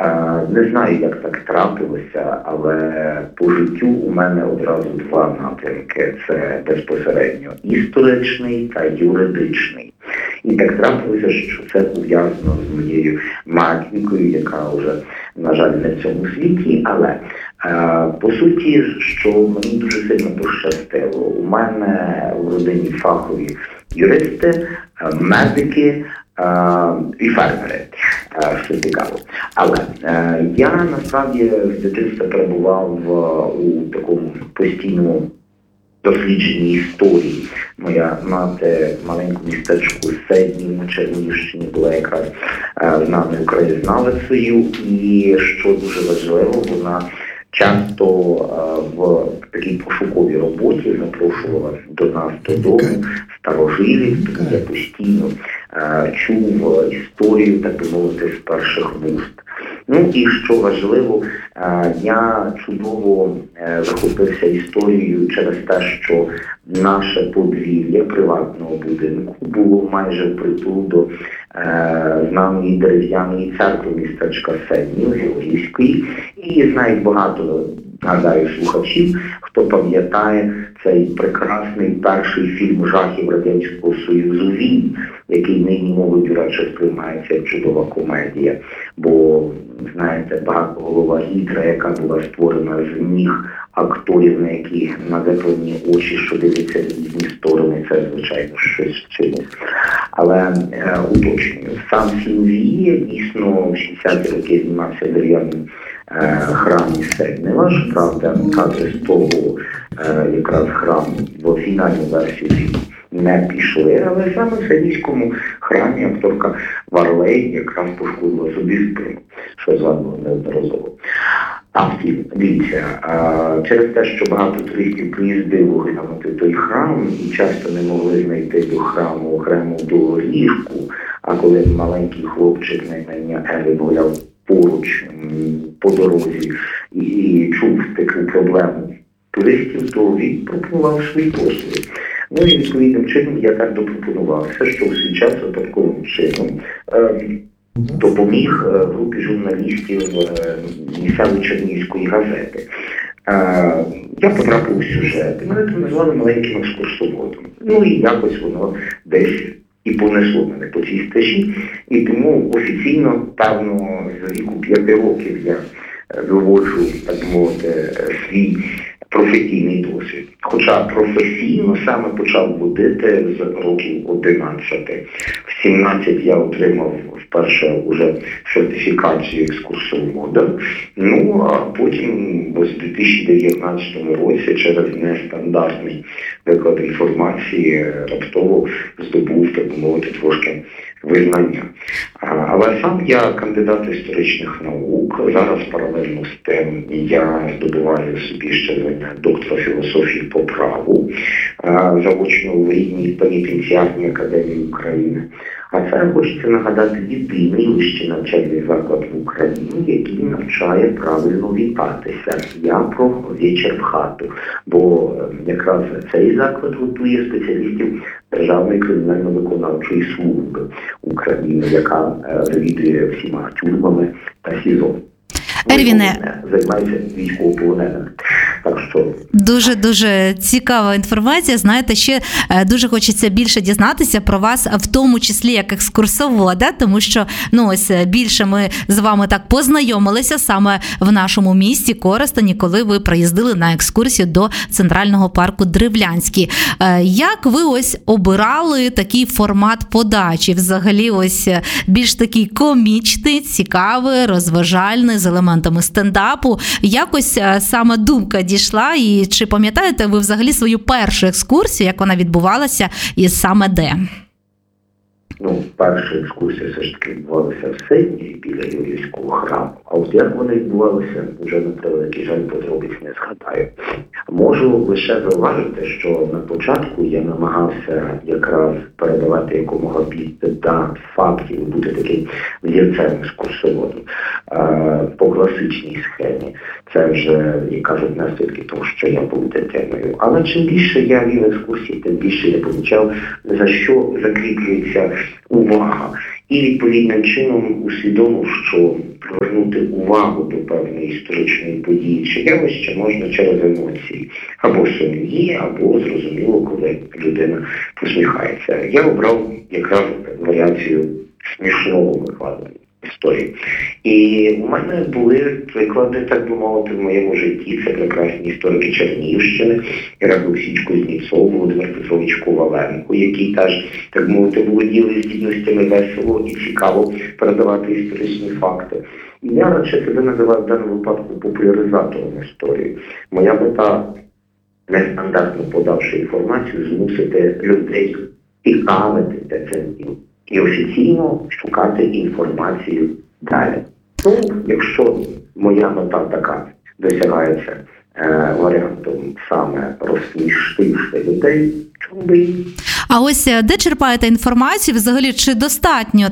Не знаю, як так трапилося, але по життю у мене одразу два напрямки. Це безпосередньо історичний та юридичний. І так трапилося, що це пов'язано з моєю матінкою, яка вже, на жаль, не в цьому світі, але по суті, що мені дуже сильно пощастило. У мене в родині фахові юристи, медики і фермери, що цікаво. Але я насправді з дитинства перебував у такому постійному дослідженні історії. Моя мати в маленькому містечку Седні на Чернігівщині була якраз знаною краєзнавицею, і що дуже важливо, вона часто в такій пошуковій роботі запрошувала до нас додому старожилів, тому я постійно чув історію, так би мовити, з перших вуст. Ну і що важливо, я чудово захопився історією через те, що наше подвір'я приватного будинку було майже впритул до знаної дерев'яної церкви містечка Седні, Георгіївської. І знають багато, гадаю, слухачів, хто пам'ятає цей прекрасний перший фільм жахів Радянського Союзу «Він», який нині мовою, до речі, сприймається як чудова комедія. Бо, знаєте, багатоголова гідра, яка була створена з ніг акторів, на які надеплені очі, що дивляться в різні сторони, це, звичайно, щось чинить. Але уточнюю, сам фільм «Віє» дійсно в 60-ті роки знімався в дерев'яному храмі Седнева, правда, кадри з того якраз храму в фінальну версію фільму не пішли, але саме в Седнівському храмі акторка Варлей якраз пошкодила собі спину, що згадувала неодноразово. А втім, дивіться, через те, що багато туристів приїздили оглянути той храм і часто не могли знайти до храму окрему доріжку, а коли маленький хлопчик на ім'я Елі гуляв поруч по дорозі і чув таку проблему туристів, то він пропонував свої послуги. Ну і відповідним чином я так допропонувався, що в свій час випадковим чином допоміг групі журналістів місцевої Чернігівської газети. Я потрапив у сюжет, і мене там назвали маленьким екскурсоводом. Ну і якось воно десь і понесло мене по цій стежі. І тому офіційно, певно, з віку 5 років я виводжу, так мовити, свій професійний досвід. Хоча професійно саме почав водити з років 11. В 17 я отримав вперше уже сертифікацію екскурсовода. Ну, а потім в 2019 році через нестандартний виклад інформації раптово здобув, так мовити, трошки визнання. Але сам я кандидат історичних наук. Зараз паралельно з тим я здобуваю собі ще звання доктора філософії по праву заочно в рідній пенітенціарній академії України. А це, хочеться нагадати, єдиний вищий навчальний заклад в Україні, який навчає правильно вітатися. Я про вечір в хату. Бо якраз цей заклад готує спеціалістів Державної кримінально-виконавчої служби України, яка завідує всіма тюрмами та СІЗО. Ервіне, займається військовополоненими. Так що дуже цікава інформація. Знаєте, ще дуже хочеться більше дізнатися про вас, в тому числі як екскурсовода, тому що ось більше ми з вами так познайомилися саме в нашому місті Коростені, коли ви приїздили на екскурсію до Центрального парку Древлянський. Як ви ось обирали такий формат подачі? Взагалі ось більш такий комічний, цікавий, розважальний, з елементами стендапу. Якось саме думка дійшла, і чи пам'ятаєте ви взагалі свою першу екскурсію, як вона відбувалася і саме де? Перша екскурсія все ж таки відбувалася в Седні біля Георгіївського храму. А от як вони відбувалися, вже на превеликий жаль подробиць не згадаю. Можу лише зауважити, що на початку я намагався якраз передавати якомога більше фактів, бути таким взірцем екскурсоводом по класичній схемі. Це вже, як кажуть, наслідки того, що я був дитиною. Але чим більше я вів екскурсії, тим більше я помічав, за що закріплюється увага. і відповідним чином усвідомив, що привернути увагу до певної історичної події чи явища можна через емоції. Або сумні, або зрозуміло, коли людина посміхається. Я обрав якраз варіацію смішного викладення історії. І у мене були приклади, так би мовити, в моєму житті. Це прекрасні історики Чернігівщини, Ірак Олексійович Кузнєцов, Володимир Петрович Коваленко, які теж, так мовити, володіли здібностями весело і цікаво передавати історичні факти. І я радше себе називаю в даному випадку популяризатором історії. Моя мета, нестандартно подавши інформацію, змусити людей цікавитися цим і офіційно шукати інформацію далі. Ну, якщо моя мета така досягається варіантом саме розсмішити людей, чому би і? А ось де черпаєте інформацію? Взагалі, чи достатньо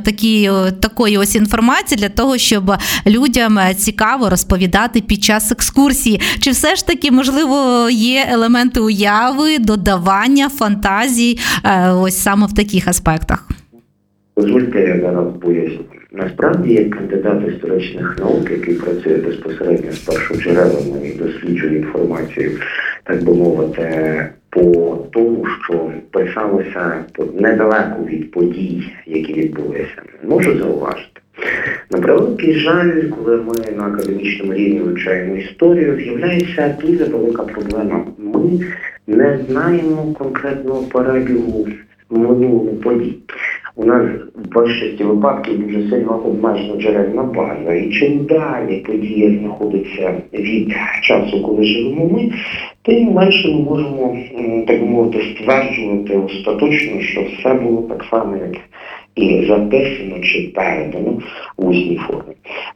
такої ось інформації для того, щоб людям цікаво розповідати під час екскурсії? Чи все ж таки, можливо, є елементи уяви, додавання, фантазій ось саме в таких аспектах? Дозвольте, я зараз поясню. Насправді, як кандидат історичних наук, який працює безпосередньо з першоджерелами і досліджує інформацію, так би мовити, по тому, що писалося недалеко від подій, які відбулися, можу зауважити. На превеликий жаль, коли ми на академічному рівні вивчаємо історію, з'являється дуже велика проблема. Ми не знаємо конкретного перебігу минулого подій. У нас в більшості випадків дуже сильно обмежена джерельна база. І чим далі подія знаходиться від часу, коли живемо ми, тим менше ми можемо, так мовити, стверджувати остаточно, що все було так само, як і записано чи передано в усній формі.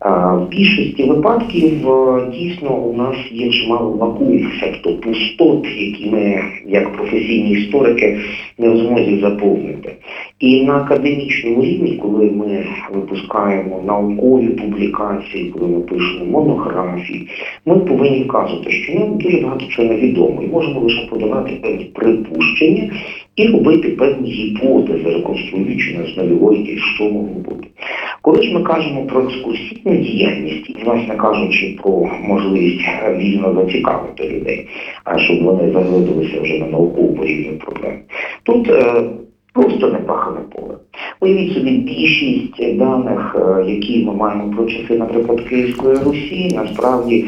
В більшості випадків дійсно у нас є чимало лакун, тобто пустот, які ми, як професійні історики, не в змозі заповнити. І на академічному рівні, коли ми випускаємо наукові публікації, коли ми пишемо монографії, ми повинні вказувати, що нам дуже багато чого невідомо, і можемо лише подавати певні припущення і робити певні гіпотези, реконструюючи на основі логіки, що могло бути. Коли ж ми кажемо про екскурсійну діяльність, і, власне кажучи, про можливість вільно зацікавити людей, а щоб вони заглибилися вже на наукову рівню проблем, тут просто непахане поле. Уявіть собі, більшість даних, які ми маємо про часи, наприклад, Київської Русі, насправді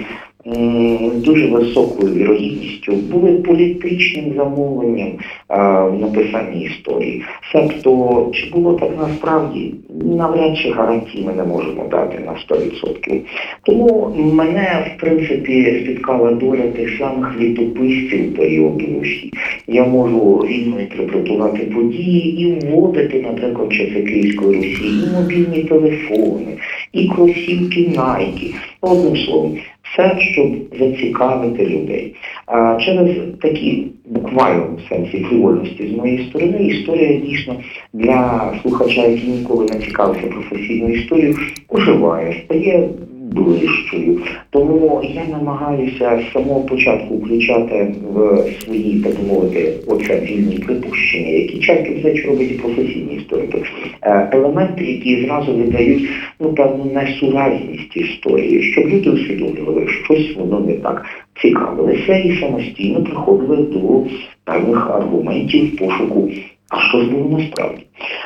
дуже високою вірогідністю були політичним замовленням в написанні історії. Себто, чи було так насправді, навряд чи гарантії ми не можемо дати на 100%. Тому мене, в принципі, спіткала доля тих самих літописців періоду Русі. Я можу вільно інтерпретувати події і вводити, наприклад, часи Київської Русі, і мобільні телефони, і кросівки Nike. Одним словом, все, щоб зацікавити людей. А через такі буквально сенсі фривольності з моєї сторони, історія дійсно для слухача, який ніколи не цікавився професійною історією, оживає, стає ближчою. Тому я намагаюся з самого початку включати в свої, так мовити, оце вільні припущення, які часто все робить і професійні історики. Елементи, які зразу видають, певну несуразність історії, щоб люди усвідомлювали, щось воно не так, цікавилися і самостійно приходили до певних аргументів в пошуку, а що ж було насправді.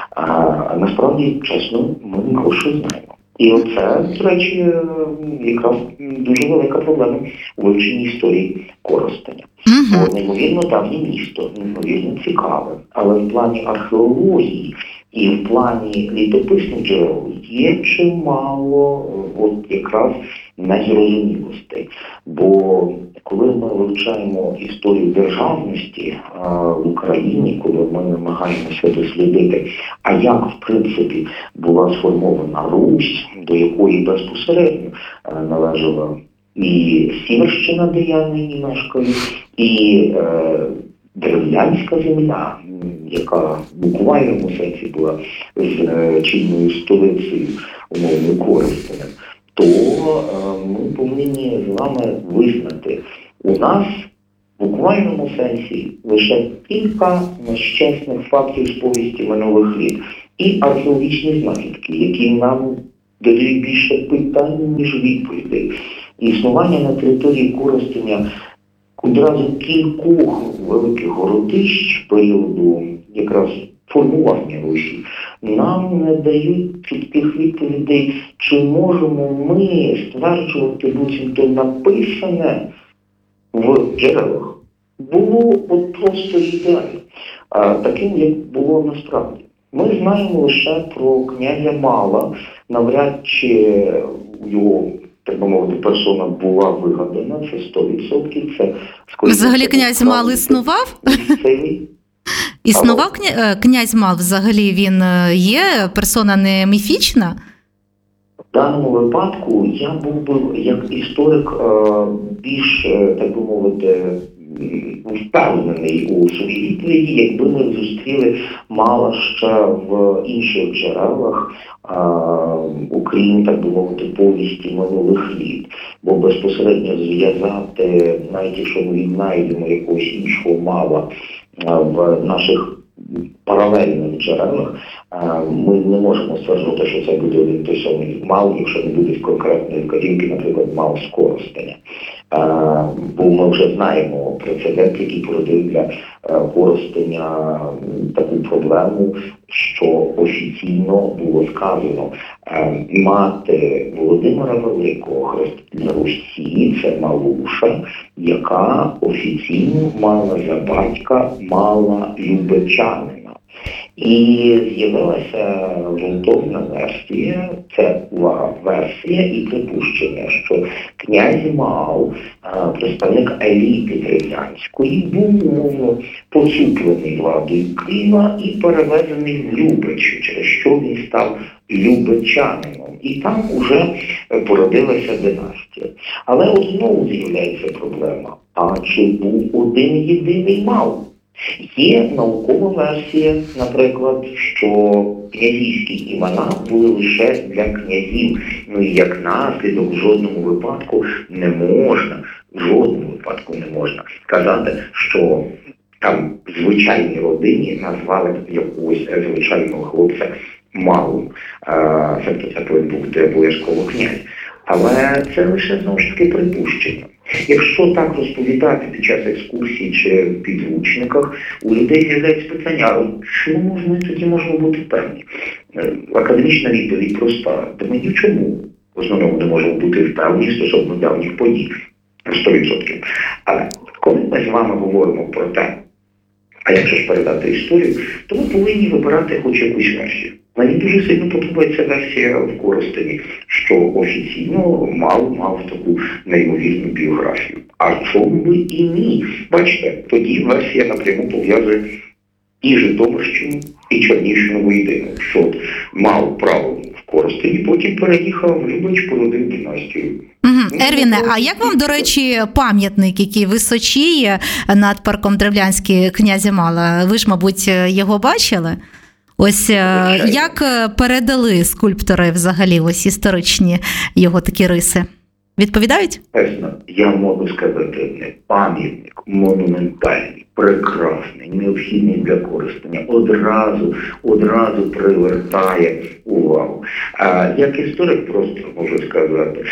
А насправді, чесно, ми мало що знаємо. І оце, до речі, якраз дуже велика проблема у вивченні історії Коростеня. Бо неймовірно давнє місто, неймовірно цікаве, але в плані археології і в плані літописних джерел є чимало якраз незрозумілостей. Бо коли ми вивчаємо історію державності в Україні, коли ми намагаємося дослідити, а як, в принципі, була сформована Русь, до якої безпосередньо належала і Сіверщина, де я нині мешкаю, і Дерев'янська земля, яка в буквальному сенсі була з чинною столицею, умовною Коростенем, то ми повинні з вами визнати, у нас в буквальному сенсі лише кілька нещасних фактів з повісті минулих літ. і археологічні знахідки, які нам дають більше питань, ніж відповідей. Існування на території Коростеня одразу кількох великих городищ періоду якраз формування Русі нам не дають чітких відповідей, чи можемо ми стверджувати, буцімто написане в джерелах було от просто ідеально, таким, як було насправді. Ми знаємо лише про князя Мала, навряд чи його, так би мовити, персона була вигадана, це 100%. Це, взагалі князь Мал існував? Існував князь Мал взагалі, він є персона не міфічна? В даному випадку я був би, як історик, більш, так би мовити, впевнений у своїй відповіді, якби ми зустріли Мала ще в інших джерелах, окрім, так би мовити, повісті минулих літ. Бо безпосередньо зв'язати, навіть якщо ми віднайдемо якогось іншого Мала в наших паралельних джерелах, ми не можемо стверджувати, що це буде один той самий Мал, якщо не буде конкретної вказівки, наприклад, Мал з Коростеня. Бо ми вже знаємо прецедент, який породив для Коростеня таку проблему, що офіційно було сказано, мати Володимира Великого, хрестителя Русі, це Малуша, яка офіційно мала за батька Мала Любечанина. І з'явилася ґрунтовна версія, це версія і припущення, що князь Мал, представник еліти древлянської, був умовно поцуплений владою Києва і перевезений в Любич, через що він став любечанином. І там уже породилася династія. Але от знову з'являється проблема. А чи був один єдиний Мал? Є наукова версія, наприклад, що князівські імена були лише для князів. Ну і як наслідок в жодному випадку не можна сказати, що там звичайній родині назвали якогось звичайного хлопця Малим. Тобто це був обов'язково князь. Але це лише, знову ж таки, припущення. Якщо так розповідати під час екскурсій чи в підручниках, у людей з'являється питання, чому ж ми тоді можемо бути певні? Академічна відповідь проста. Та ми ні в чому в основному не можемо бути впевнені стосовно давніх подій. 100%. Але коли ми з вами говоримо про те, а як же ж передати історію, то ми повинні вибирати хоч якусь версію. Мені дуже сильно подобається версія в Коростені, що офіційно мав таку неймовірну біографію. А чому би і ні? Бачите, тоді версія напряму пов'язує і Житомирщину, і Чернігівщину воєдину. Що мав право в Коростені, потім переїхав в Любич, породив династію. Ервіне, а як вам, до речі, пам'ятник, який височіє над парком Древлянський князя Мала? Ви ж, мабуть, його бачили? Ось як передали скульптори взагалі ось історичні його такі риси? Відповідають? Чесно, я можу сказати, пам'ятник монументальний, прекрасний, необхідний для користення, одразу привертає увагу. Як історик просто можу сказати,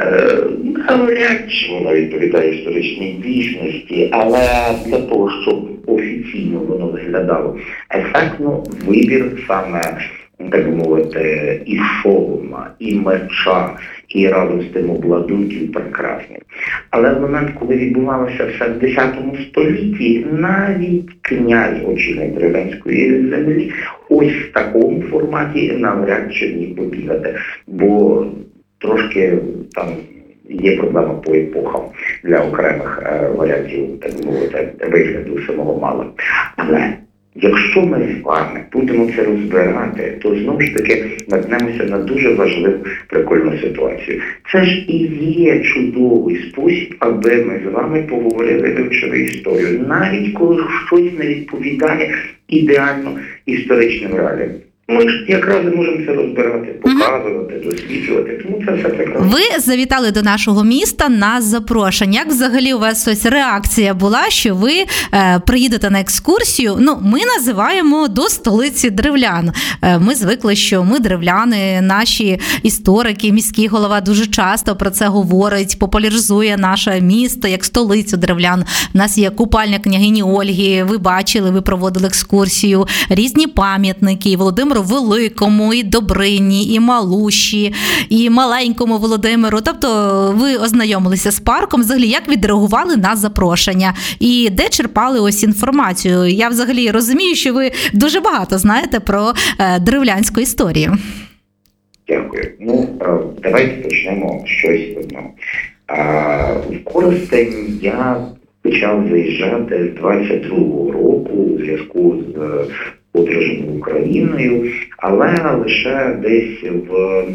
навряд чи воно відповідає історичній дійсності, але для того, щоб офіційно воно виглядало ефектно, вибір саме, так би мовити, і шолома, і меча, і разом з тим обладунків прекрасний. Але в момент, коли відбувалося все в 10 столітті, навіть князь очільник Древлянської землі ось в такому форматі навряд чи міг побігати, бо трошки там є проблема по епохам для окремих варіантів, так би мовити, вигляду самого Мала. Але якщо ми з вами будемо це розбирати, то знову ж таки наткнемося на дуже важливу, прикольну ситуацію. Це ж і є чудовий спосіб, аби ми з вами поговорили, вивчили історію, навіть коли щось не відповідає ідеально історичним реаліям. Ми ж якраз можемо це розбирати, показувати, досліджувати, тому це все прекрасно. Ви завітали до нашого міста на запрошення. Як взагалі у вас ось реакція була, що ви приїдете на екскурсію? Ну, ми називаємо до столиці древлян. Ми звикли, що ми древляни, наші історики, міський голова дуже часто про це говорить, популяризує наше місто як столицю древлян. У нас є купальня княгині Ольги, ви бачили, ви проводили екскурсію, різні пам'ятники, Володимиру Великому, і Добрині, і Малуші, і маленькому Володимиру. Тобто ви ознайомилися з парком. Взагалі, як відреагували на запрошення? І де черпали ось інформацію? Я взагалі розумію, що ви дуже багато знаєте про древлянську історію. Дякую. Давайте почнемо з щось одного. В Коростень я почав заїжджати з 22-го року у зв'язку з подорожами Україною, але лише десь в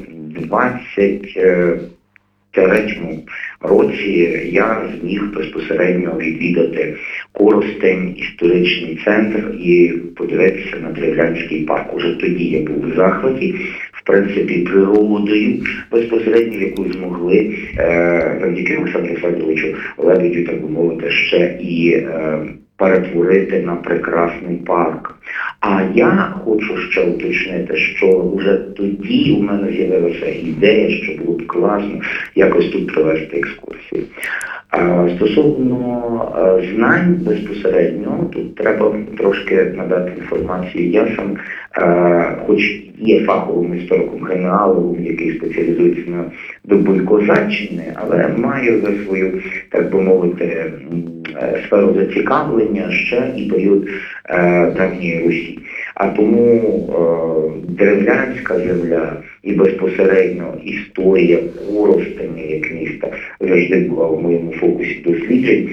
23-му році я зміг безпосередньо відвідати Коростень, історичний центр і подивитися на древлянський парк. Уже тоді я був в захваті, в принципі, природою безпосередньо, яку змогли завдяки Олександру Федоровичу Лебедю, так би мовити, ще і перетворити на прекрасний парк. А я хочу ще уточнити, що вже тоді у мене з'явилася ідея, що було б класно якось тут провести екскурсію. Стосовно знань безпосередньо, тут треба трошки надати інформацію. Я сам, хоч є фаховим істориком-генеалогом, який спеціалізується на добу Козаччини, але маю за свою, так би мовити, сферу зацікавлення ще і період давньої Русі. А тому древлянська земля і безпосередньо історія Коростеня як міста завжди була в моєму фокусі досліджень,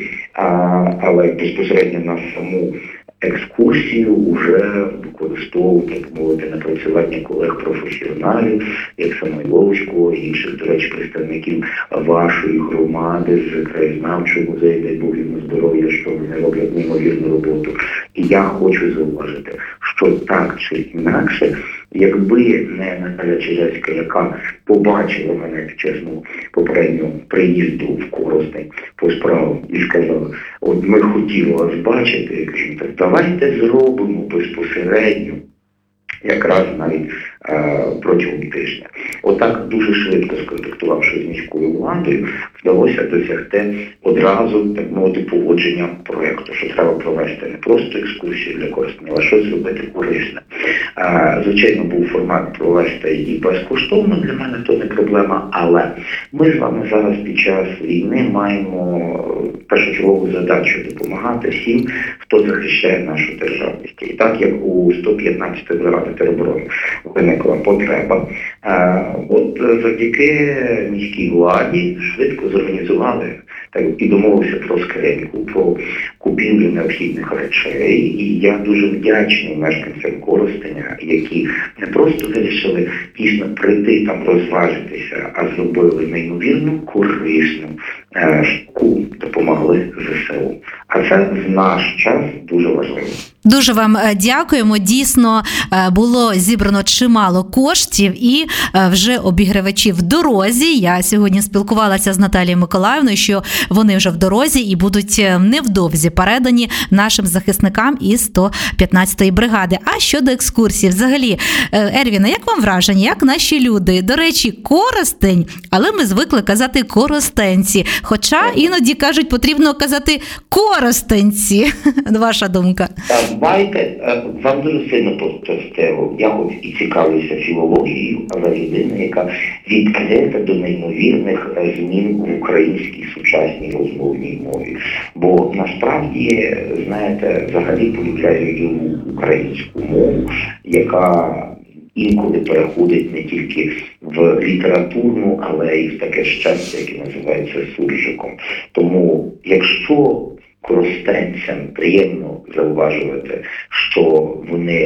але безпосередньо на саму екскурсію вже використовував, так мовити, напрацювання колег-професіоналів, як Самойловського і інших, до речі, представників вашої громади з краєзнавчого музею, дай Бог йому здоров'я, що вони роблять неймовірну роботу. І я хочу зауважити, що так чи інакше, якби не Наталя Чижевська, яка побачила мене під час попереднього приїзду в Коростень по справам і сказала, от ми хотіли вас бачити, я кажу, так давайте зробимо безпосередньо, якраз навіть протягом тижня. Отак дуже швидко сконтактувавши з міською владою, вдалося досягти одразу, так мовити, погодження проєкту, що треба провести не просто екскурсію для Коростеня, а щось зробити корисне. Звичайно, був формат провести і безкоштовно, для мене то не проблема, але ми з вами зараз під час війни маємо першочергову задачу допомагати всім, хто захищає нашу державність. І так, як у 115-ї бригади тероборони виникла потреба, от завдяки міській владі швидко зорганізували і домовився про скриньку, про купівлю необхідних речей. І я дуже вдячний мешканцям Коростеня, які не просто вирішили дійсно прийти там розважитися, а зробили неймовірно корисну штуку, допомогли ЗСУ. А це в наш час дуже важливо. Дуже вам дякуємо. Дійсно, було зібрано чимало коштів і вже обігрівачі в дорозі. Я сьогодні спілкувалася з Наталією Миколаївною, що вони вже в дорозі і будуть невдовзі передані нашим захисникам із 115-ї бригади. А щодо екскурсії, взагалі, Ервіне, як вам враження, як наші люди? До речі, Коростень, але ми звикли казати коростенці. Хоча іноді кажуть, потрібно казати коростенці. Ваша думка? Давайте, вам дуже сильно пощастило. Я хоч і цікавлюся філологією, але людина, яка відкрита до неймовірних змін в українській сучасній розмовній мові. Бо насправді, знаєте, взагалі полюбляю українську мову, яка інколи переходить не тільки в літературну, але й в таке щастя, яке називається суржиком. Тому, якщо коростенцям приємно зауважувати, що вони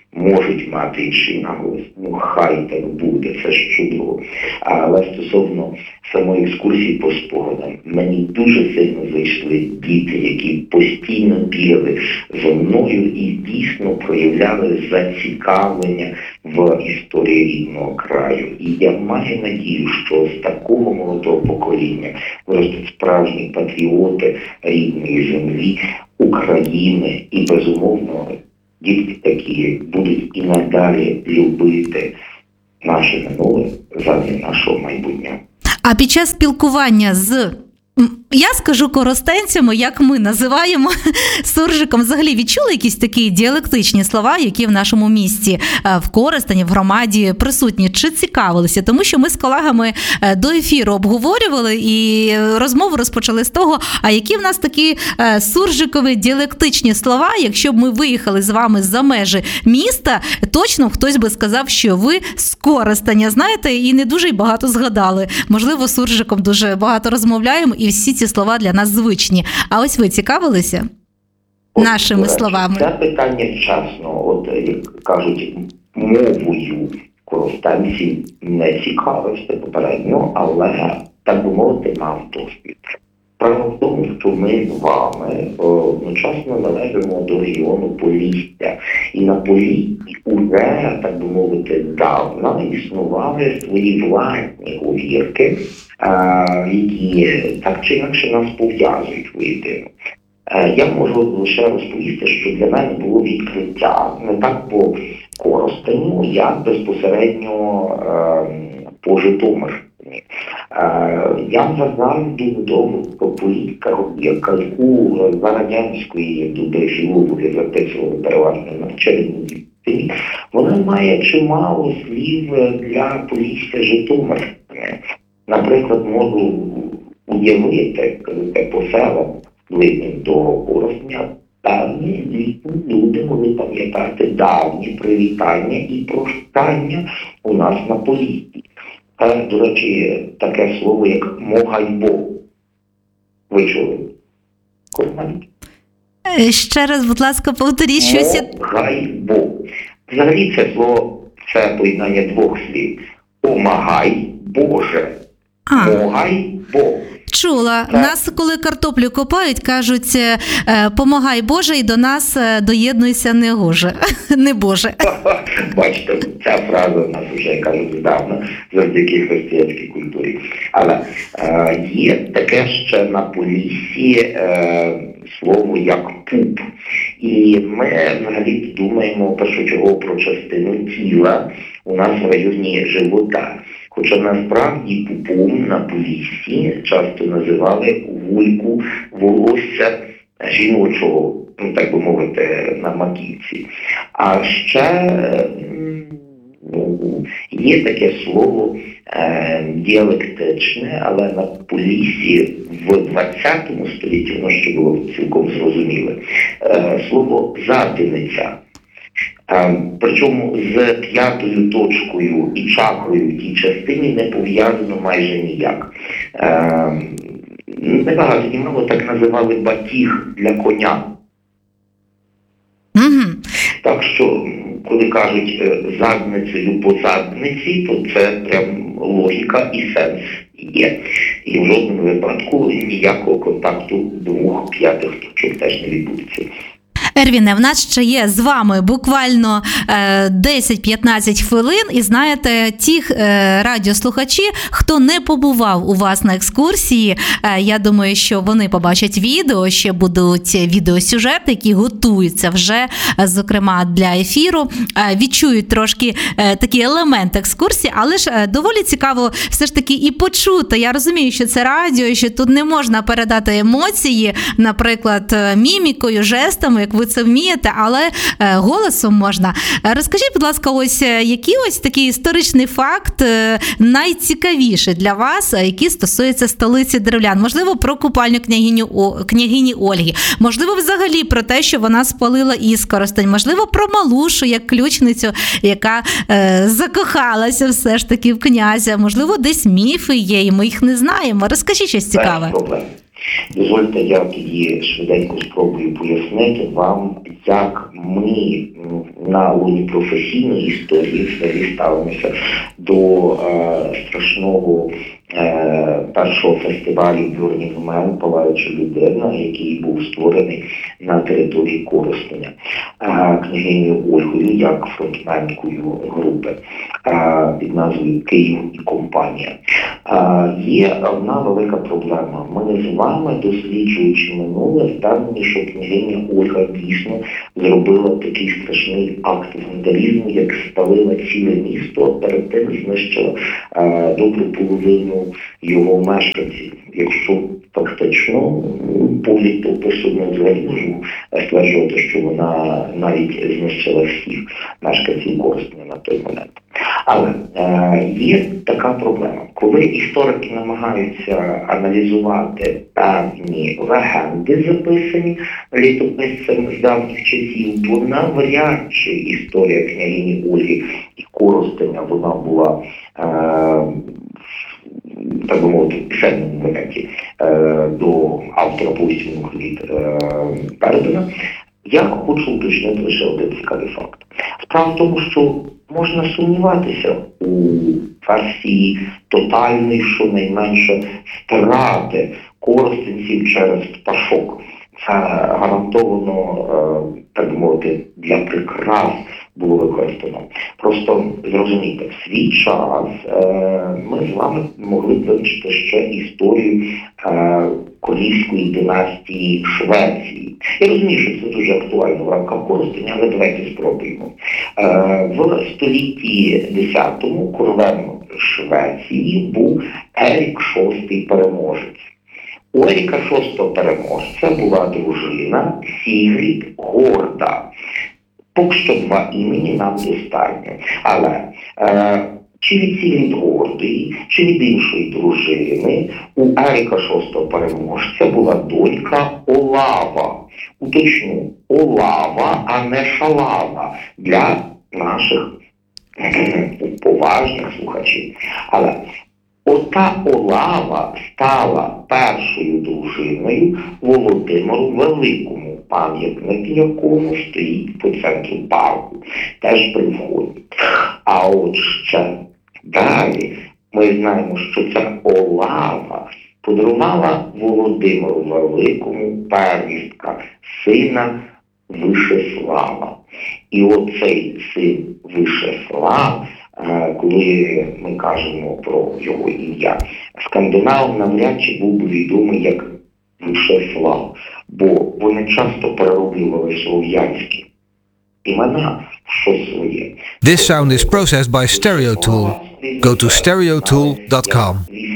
можуть мати інший наголос. Хай так буде, це ж чудово. Але стосовно самої екскурсії по спогадам, мені дуже сильно зайшли діти, які постійно бігали за мною і дійсно проявляли зацікавлення в історії рідного краю. І я маю надію, що з такого молодого покоління виростуть справжні патріоти рідної землі, України і, безумовно, дітки такі будуть і надалі любити наше минуле задля нашого майбутнього. А під час спілкування з, я скажу, коростенцями, як ми називаємо, суржиком, взагалі відчули якісь такі діалектичні слова, які в нашому місті, в Коростені, в громаді присутні? Чи цікавилися? Тому що ми з колегами до ефіру обговорювали і розмову розпочали з того, а які в нас такі суржикові діалектичні слова, якщо б ми виїхали з вами за межі міста, точно хтось би сказав, що ви з Коростеня, знаєте, і не дуже й багато згадали. Можливо, суржиком дуже багато розмовляємо, і всі ці слова для нас звичні. А ось ви цікавилися нашими словами? Це питання вчасно, от як кажуть, мовою коростенців не цікавився попередньо, але, так би мовити, мав досвід. Справа в тому, що ми з вами одночасно належимо до регіону Полісся. І на Поліссі уже, так би мовити, давно існували свої власні говірки, які так чи інакше нас пов'язують воєдино. Я можу лише розповісти, що для мене було відкриття не так по Коростеню, як безпосередньо по Житомирщині. Я вважаю дуже довго про політика говірка, яку за радянської доби філологи записували переважно на вченій. Вона має чимало слів для Полісся Житомирщини. Наприклад, можу уявити, по селам ближнім до Коростеня, давні літні люди могли пам'ятати давні привітання і прощання у нас на Поліссі. До речі, таке слово, як «могайбо». Ви чули? Ще раз, будь ласка, повторіть щось. «Могайбо». Взагалі це слово, це поєднання двох слів. «Помагай, Боже». «Могайбо». Чула. Нас, коли картоплю копають, кажуть, помагай Боже, і до нас доєднуйся не Боже. Не Боже. Бачите, ця фраза у нас вже, кажуть, здавна, завдяки християнській культурі. Але є таке ще на Поліссі слово як пуп. І ми взагалі думаємо першочергово про частину тіла у нас в районі живота. Хоча насправді пупом на Поліссі часто називали вуйку волосся жіночого, так би мовити, на маківці. А ще є таке слово діалектичне, але на Поліссі в 20 столітті воно ще було цілком зрозуміле. Слово «задиниця». Причому з п'ятою точкою і чакрою в тій частині не пов'язано майже ніяк. Небагато німало так називали батіг для коня. Так що, коли кажуть задницею по задниці, то це прям логіка і сенс є. І в жодному випадку ніякого контакту двох п'ятих точок теж не відбудеться. Ервіне, в нас ще є з вами буквально 10-15 хвилин, і знаєте, ті радіослухачі, хто не побував у вас на екскурсії, я думаю, що вони побачать відео, ще будуть відеосюжети, які готуються вже, зокрема, для ефіру, відчують трошки такий елемент екскурсії, але ж доволі цікаво все ж таки і почути. Я розумію, що це радіо, що тут не можна передати емоції, наприклад, мімікою, жестами, як ви це вмієте, але голосом можна. Розкажіть, будь ласка, ось який ось такий історичний факт найцікавіший для вас, який стосується столиці древлян? Можливо, про купальню княгині Ольги, можливо, взагалі про те, що вона спалила Іскоростень, можливо, про Малушу як ключницю, яка закохалася все ж таки в князя, можливо, десь міфи є, і ми їх не знаємо. Розкажіть щось цікаве. Дозвольте, я тоді швиденько спробую пояснити вам, як ми на лоні професійної історії взагалі ставимося до страшного першого фестивалю Burning Man, палаюча людина, який був створений на території Коростеня княгинею Ольгою, як фронтменкою групи під назвою «Київ і компанія». Є одна велика проблема. Ми з вами, досліджуючи минуле, впевнені, що княгиня Ольга дійсно зробила такий страшний акт вандалізму, як спалила ціле місто, а перед тим знищила добру половину його мешканців. Якщо фактично погляд по собі взагалі можу стверджувати, що вона навіть знищила всіх мешканців Коростеня на той момент. Але є така проблема. Коли історики намагаються аналізувати певні легенди, записані літописцями з давніх часів, то навряд чи історія княгині Ольги і Коростеня, вона була так би мовити, в писемному варіанті до автора повісті «Мухліт» передана. Я хочу уточнити лише один цікавий факт. Справа в тому, що можна сумніватися у версії тотальної, щонайменше, страти коростенців через пташок. Це гарантовано, так би мовити, для прикрас було використано. Просто зрозумійте, в свій час ми з вами могли б вивчити ще історію королівської династії Швеції. Я розумію, що це дуже актуально в рамках Коростеня, але давайте спробуємо. В столітті X королем Швеції був Ерік VI Переможець. У Еріка VI Переможця була дружина Сігрід Горда. Поки що два імені нам достатньо. Але чи від Сігрід Гордої, чи від іншої дружини у Еріка VI Переможця була донька Олава. Уточню, Олава, а не Шалава для наших поважних слухачів. Але ота Олава стала першою дружиною Володимиру Великому, пам'ятник якому стоїть по центру парку, теж при вході. А от ще далі ми знаємо, що ця Олава подарувала Володимиру Великому первістка, сина Вишеслава. І оцей син Вишеслав, коли ми кажемо про його ім'я, скандинав навряд чи був би відомий як Вишеслав, бо вони часто перероблювали слов'янські імена в щось своє. This sound is processed by StereoTool. Go to stereotool.com.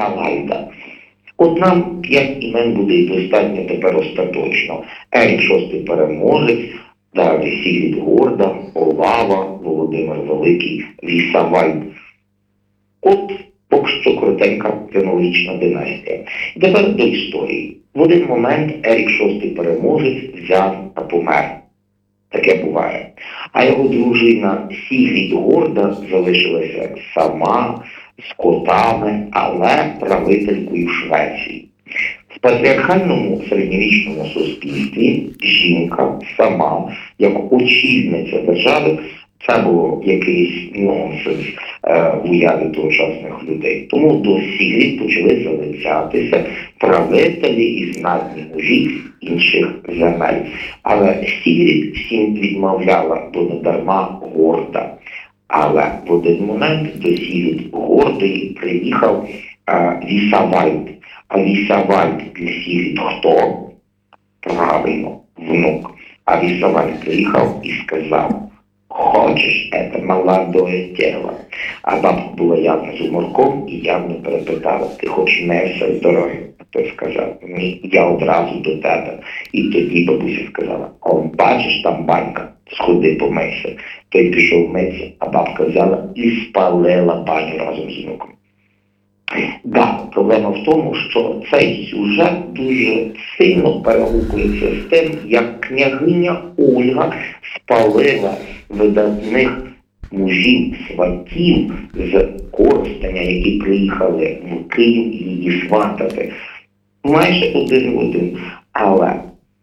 От нам 5 імен буде достатньо тепер остаточно. Ерік VI Переможець, далі Сігрід Горда, Олава, Володимир Великий, Вісавальд. От поки що коротенька хронологічна династія. І тепер до історії. В один момент Ерік VI Переможець взяв та помер. Таке буває. А його дружина Сігрід Горда залишилася сама, з котами, але правителькою Швеції. В патріархальному середньовічному суспільстві жінка сама, як очільниця держави, це було якийсь нонсенс в уяві тогочасних людей. Тому до Сігрід почали залицятися правителі і знатні мужі інших земель. Але Сігрід всім відмовляла, бо не дарма горда. Але в один момент до Сігрід Гордої приїхав Вісавальд. А Вісавальд для Сігрід хто? Правильно, внук. А Вісавальд приїхав і сказав: «Хочеш это молодое тело?» А бабка була явно з уморком і явно перепитала: «Ти хочеш м'яса здоров'я?» А той сказав: «Ні, я одразу до тебе». І тоді бабуся сказала: «Он, бачиш, там банька, сходи помийся». Той пішов митися, а бабка взяла і спалила баню разом з внуком. Да, проблема в тому, що цей сюжет дуже сильно перегукується з тим, як княгиня Ольга спалила видатних мужів, сватів з Коростеня, які приїхали в Київ її сватати. майже один в один. Але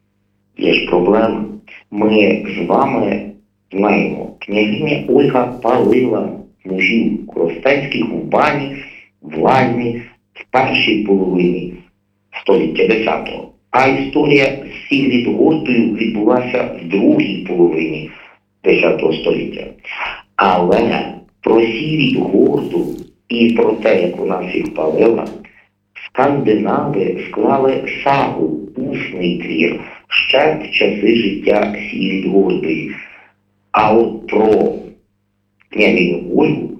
є ж проблема. Ми з вами знаємо, княгиня Ольга палила мужів коростенських в бані, в лазні в першій половині століття X. А історія з Сігрід-Гордою відбулася в другій половині X століття. Але про Сігрід-Горду і про те, як вона всіх палила, скандинави склали сагу, усний твір, ще в часи життя Сігрід-Гордої. А от про княгиню Ольгу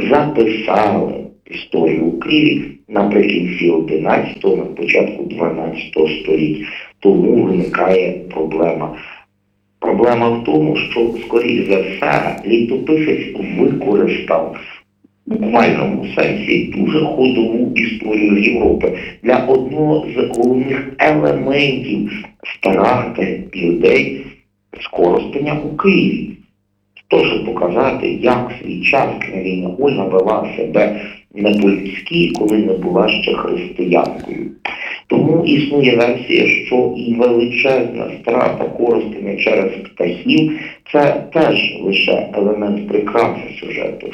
записали історію у Києві наприкінці 11-го, на початку 12-го століть. Тому виникає проблема. Проблема в тому, що, скоріш за все, літописець використав в буквальному сенсі дуже ходову історію з Європи для одного з головних елементів старати людей з Коростеня у Києві. Тож показати, як в свій час княгиня Ольга вела себе не по-людськи, коли не була ще християнкою. Тому існує версія, що і величезна страта Коростеня через птахів – це теж лише елемент прикраси сюжету.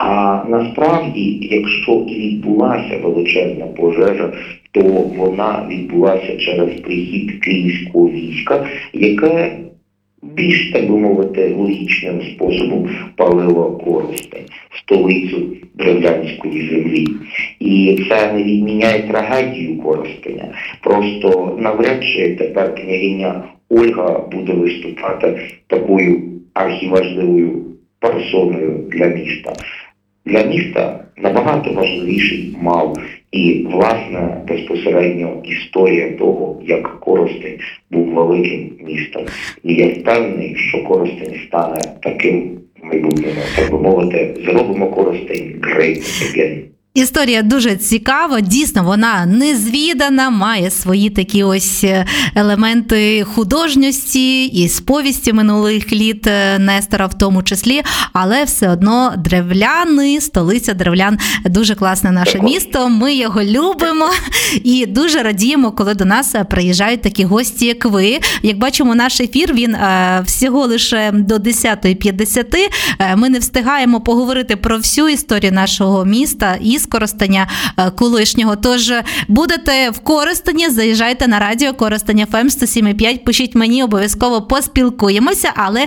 А насправді, якщо і відбулася величезна пожежа, то вона відбулася через прихід київського війська, яке більш, так би мовити, логічним способом палило Коростень, столицю древлянської землі. І це не відміняє трагедію Коростеня. Просто навряд чи тепер княгиня Ольга буде виступати такою архіважливою персоною для міста. Для міста набагато важливіший мав і, власне, безпосередньо історія того, як Коростень був великим містом. І я впевнений, що Коростень стане таким в майбутньому. Так би мовити, зробимо Коростень great again. Історія дуже цікава, дійсно вона незвідана, має свої такі ось елементи художності і сповісті минулих літ Нестора в тому числі, але все одно древляни, столиця древлян, дуже класне наше місто, ми його любимо і дуже радіємо, коли до нас приїжджають такі гості, як ви. Як бачимо, наш ефір, він всього лише до 10:50, ми не встигаємо поговорити про всю історію нашого міста і з Коростеня колишнього. Тож будете в Коростені, заїжджайте на радіо Коростень FM 107.5, пишіть мені, обов'язково поспілкуємося, але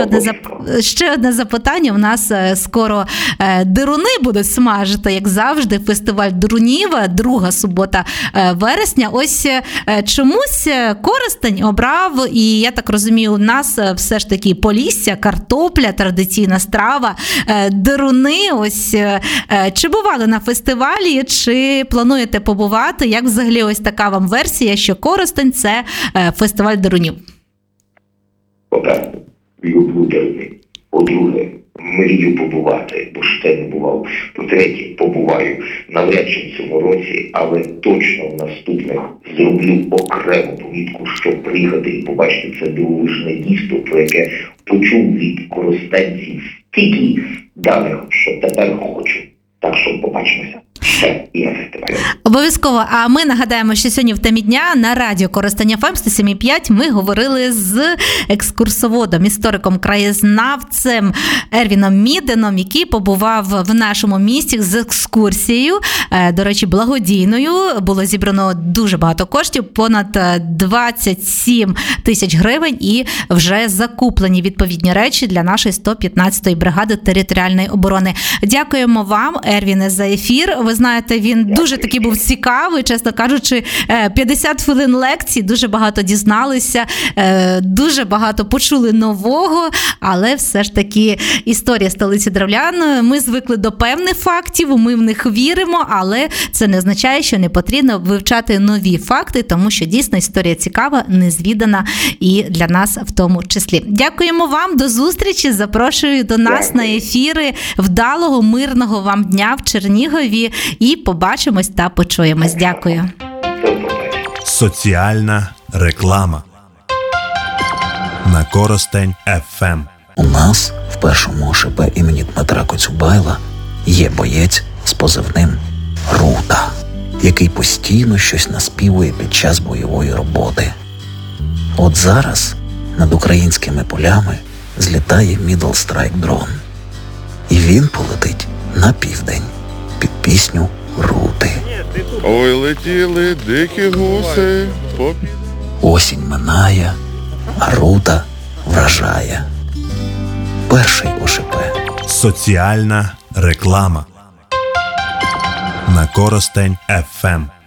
ще одне запитання. У нас скоро дируни будуть смажити, як завжди, фестиваль дирунів, 2 субота вересня. Ось чомусь Коростень обрав, і я так розумію, у нас все ж таки Полісся, картопля, традиційна страва, дируни. Ось чи бували на фестивалі, чи плануєте побувати? Як взагалі ось така вам версія, що Коростень – це фестиваль дирунів? По-перше, люблю дируни. По-друге, мрію побувати, бо ще не бував. По-третє, побуваю навряд чи в цьому році, але точно в наступних зроблю окрему помітку, щоб приїхати і побачити це дивовижне дійство, про яке почув від коростенців стільки даних, що тепер хочу. Так що побачимося. Все, і на фестивалі. Обов'язково. А ми нагадаємо, що сьогодні в темі дня на радіо Коростень FM 107.5 ми говорили з екскурсоводом, істориком, краєзнавцем Ервіном Міденом, який побував в нашому місті з екскурсією, до речі, благодійною. Було зібрано дуже багато коштів, понад 27 тисяч гривень, і вже закуплені відповідні речі для нашої 115-ї бригади територіальної оборони. Дякуємо вам, Ервіне, за ефір. Ви знаєте, він дуже такий був цікавий, чесно кажучи, 50 хвилин лекцій, дуже багато дізналися, дуже багато почули нового, але все ж таки історія столиці древлян, ми звикли до певних фактів, ми в них віримо, але це не означає, що не потрібно вивчати нові факти, тому що дійсно історія цікава, незвідана і для нас в тому числі. Дякуємо вам, до зустрічі, запрошую до нас на ефіри, вдалого, мирного вам дня в Чернігові і побачимось та почуємось. Дякую. Соціальна реклама на Коростень FM. У нас в першому ОШП імені Дмитра Коцюбайла є боєць з позивним Рута. який постійно щось наспівує під час бойової роботи. От зараз над українськими полями злітає Middle Strike дрон. І він полетить на південь під пісню Рути. Ой, летіли дикі гуси. Осінь минає, а Рута вражає. Перший ОШП. Соціальна реклама на Коростень FM.